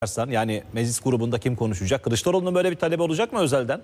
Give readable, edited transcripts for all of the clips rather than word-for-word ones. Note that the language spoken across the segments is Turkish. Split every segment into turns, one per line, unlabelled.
Yani meclis grubunda kim konuşacak? Kılıçdaroğlu'nun böyle bir talebi olacak mı özelden?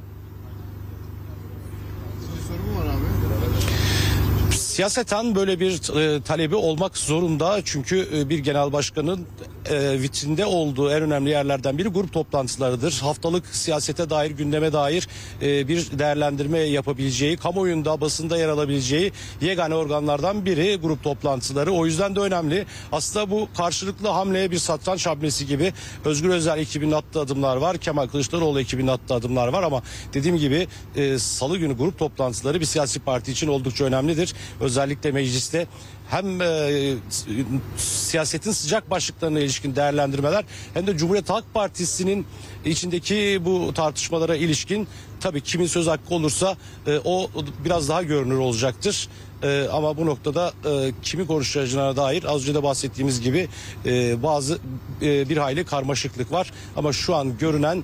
Siyaseten böyle bir talebi olmak zorunda. Çünkü bir genel başkanın vitrinde olduğu en önemli yerlerden biri grup toplantılarıdır. Haftalık siyasete dair, gündeme dair bir değerlendirme yapabileceği, kamuoyunda, basında yer alabileceği yegane organlardan biri grup toplantıları. O yüzden de önemli. Aslında bu karşılıklı hamleye bir satranç hamlesi gibi. Özgür Özel ekibinin attığı adımlar var. Kemal Kılıçdaroğlu ekibinin attığı adımlar var ama dediğim gibi salı günü grup toplantıları bir siyasi parti için oldukça önemlidir. Özellikle mecliste hem siyasetin sıcak başlıklarına ilişkin değerlendirmeler hem de Cumhuriyet Halk Partisi'nin içindeki bu tartışmalara ilişkin tabii kimin söz hakkı olursa o biraz daha görünür olacaktır. Ama bu noktada kimi konuşacağına dair az önce de bahsettiğimiz gibi bazı bir hayli karmaşıklık var. Ama şu an görünen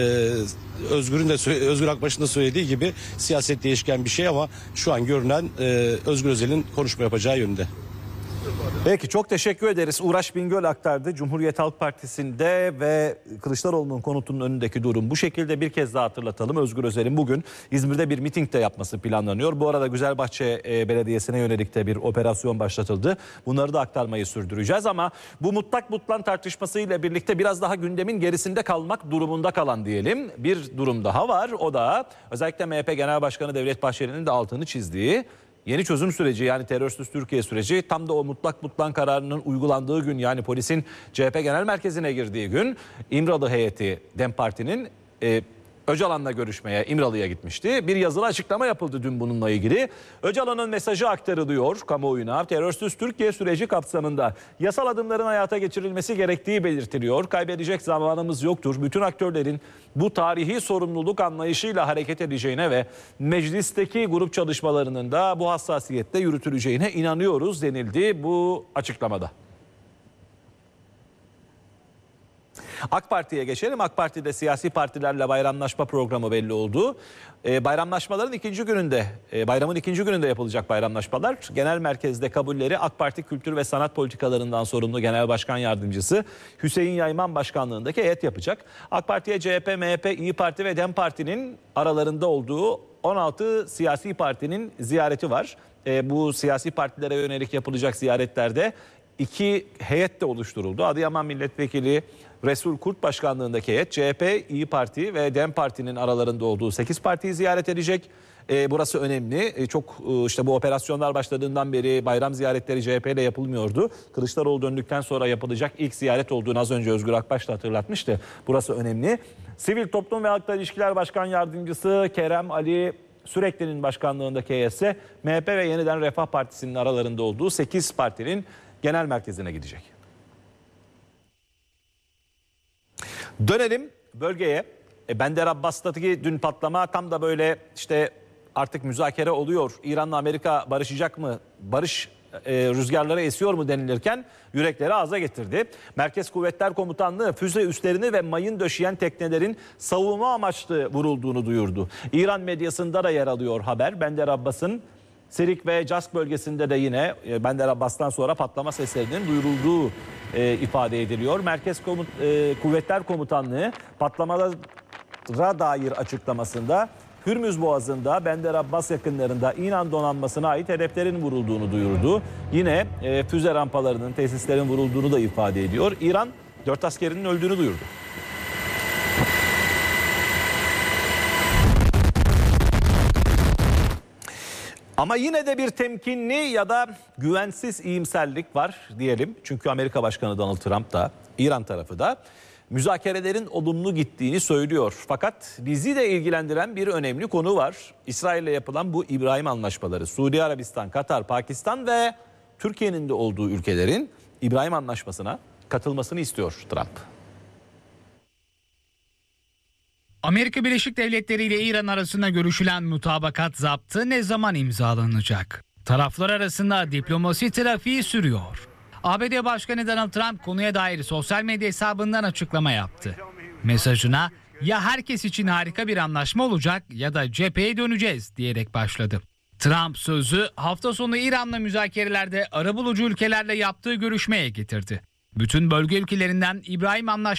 Özgür Akbaş'ın da söylediği gibi siyaset değişken bir şey ama şu an görünen Özgür Özel'in konuşma yapacağı yönünde.
Peki çok teşekkür ederiz. Uğraş Bingöl aktardı. Cumhuriyet Halk Partisi'nde ve Kılıçdaroğlu'nun konutunun önündeki durum bu şekilde. Bir kez daha hatırlatalım. Özgür Özel'in bugün İzmir'de bir miting de yapması planlanıyor. Bu arada Güzelbahçe Belediyesi'ne yönelik de bir operasyon başlatıldı. Bunları da aktarmayı sürdüreceğiz ama bu mutlak butlan tartışmasıyla birlikte biraz daha gündemin gerisinde kalmak durumunda kalan diyelim. Bir durum daha var. O da özellikle MHP Genel Başkanı Devlet Bahçeli'nin de altını çizdiği yeni çözüm süreci, yani terörsüz Türkiye süreci, tam da o mutlak butlan kararının uygulandığı gün, yani polisin CHP Genel Merkezi'ne girdiği gün İmralı heyeti DEM Parti'nin Öcalan'la görüşmeye İmralı'ya gitmişti. Bir yazılı açıklama yapıldı dün bununla ilgili. Öcalan'ın mesajı aktarılıyor kamuoyuna. Terörsüz Türkiye süreci kapsamında yasal adımların hayata geçirilmesi gerektiği belirtiliyor. Kaybedecek zamanımız yoktur. Bütün aktörlerin bu tarihi sorumluluk anlayışıyla hareket edeceğine ve meclisteki grup çalışmalarının da bu hassasiyette yürütüleceğine inanıyoruz denildi bu açıklamada. AK Parti'ye geçelim. AK Parti'de siyasi partilerle bayramlaşma programı belli oldu. Bayramlaşmaların ikinci gününde, bayramın ikinci gününde yapılacak bayramlaşmalar. Genel merkezde kabulleri AK Parti Kültür ve Sanat Politikalarından sorumlu Genel Başkan Yardımcısı Hüseyin Yayman başkanlığındaki heyet yapacak. AK Parti'ye CHP, MHP, İYİ Parti ve DEM Parti'nin aralarında olduğu 16 siyasi partinin ziyareti var. Bu siyasi partilere yönelik yapılacak ziyaretlerde iki heyet de oluşturuldu. Adıyaman Milletvekili Resul Kurt başkanlığındaki heyet CHP, İYİ Parti ve DEM Parti'nin aralarında olduğu 8 partiyi ziyaret edecek. Burası önemli. Çok işte bu operasyonlar başladığından beri bayram ziyaretleri CHP ile yapılmıyordu. Kılıçdaroğlu döndükten sonra yapılacak ilk ziyaret olduğunu az önce Özgür Akbaş da hatırlatmıştı. Burası önemli. Sivil Toplum ve Halkla İlişkiler Başkan Yardımcısı Kerem Ali Sürekli'nin başkanlığındaki heyet ise MHP ve Yeniden Refah Partisi'nin aralarında olduğu 8 partinin genel merkezine gidecek. Dönelim bölgeye. Bender Abbas'taki dün patlama tam da böyle işte artık müzakere oluyor. İran'la Amerika barışacak mı? Barış rüzgarları esiyor mu denilirken yürekleri ağza getirdi. Merkez Kuvvetler Komutanlığı füze üslerini ve mayın döşeyen teknelerin savunma amaçlı vurulduğunu duyurdu. İran medyasında da yer alıyor haber. Bender Abbas'ın Sirik ve Cask bölgesinde de yine Bender Abbas'tan sonra patlama seslerinin duyurulduğu ifade ediliyor. Merkez Kuvvetler Komutanlığı patlamalara dair açıklamasında Hürmüz Boğazı'nda Bender Abbas yakınlarında İran donanmasına ait hedeflerin vurulduğunu duyurdu. Yine füze rampalarının, tesislerin vurulduğunu da ifade ediyor. İran 4 askerinin öldüğünü duyurdu. Ama yine de bir temkinli ya da güvensiz iyimserlik var diyelim. Çünkü Amerika Başkanı Donald Trump da İran tarafı da müzakerelerin olumlu gittiğini söylüyor. Fakat bizi de ilgilendiren bir önemli konu var. İsrail'le yapılan bu İbrahim Anlaşmaları. Suudi Arabistan, Katar, Pakistan ve Türkiye'nin de olduğu ülkelerin İbrahim Anlaşması'na katılmasını istiyor Trump.
Amerika Birleşik Devletleri ile İran arasında görüşülen mutabakat zaptı ne zaman imzalanacak? Taraflar arasında diplomasi trafiği sürüyor. ABD Başkanı Donald Trump konuya dair sosyal medya hesabından açıklama yaptı. Mesajına ya herkes için harika bir anlaşma olacak ya da cepheye döneceğiz diyerek başladı. Trump sözü hafta sonu İran'la müzakerelerde arabulucu ülkelerle yaptığı görüşmeye getirdi. Bütün bölge ülkelerinden İbrahim Anlaşması